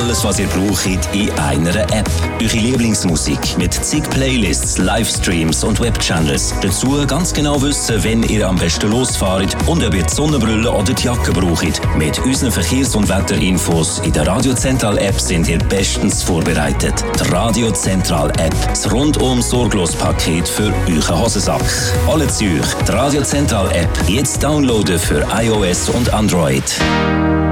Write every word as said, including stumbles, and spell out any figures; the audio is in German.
alles, was ihr braucht, in einer App. Eure Lieblingsmusik mit zig Playlists, Livestreams und Webchannels. Dazu ganz genau wissen, wenn ihr am besten losfahrt und ob ihr die Sonnenbrille oder die Jacke braucht. Mit unseren Verkehrs- und Wetterinfos in der Radio Zentral App sind ihr bestens vorbereitet. Die Radio Zentral App, das rundum sorglos Paket für euren Hosensack. Alle zu euch. Die Radio Zentral App jetzt downloaden für iOS und Android.